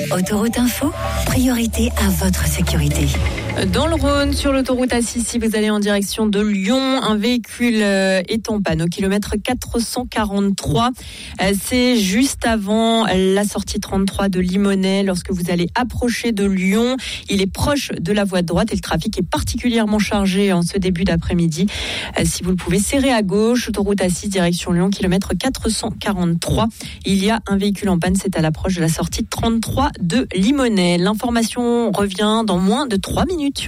Autoroute Info, priorité à votre sécurité. Dans le Rhône, sur l'autoroute A6, si vous allez en direction de Lyon, un véhicule est en panne au kilomètre 443. C'est juste avant la sortie 33 de Limonest. Lorsque vous allez approcher de Lyon, il est proche de la voie de droite et le trafic est particulièrement chargé en ce début d'après-midi. Si vous le pouvez, serrez à gauche, autoroute A6 direction Lyon, kilomètre 443. Il y a un véhicule en panne, c'est à l'approche de la sortie 33 de Limonest. L'information revient dans moins de 3 minutes.